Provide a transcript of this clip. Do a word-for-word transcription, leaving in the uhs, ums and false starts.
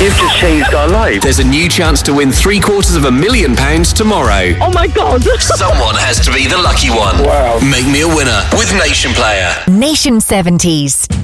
You've just changed our lives. There's a new chance to win three quarters of a million pounds tomorrow. Oh my God. Someone has to be the lucky one. Wow. Make me a winner with Nation Player. Nation seventies.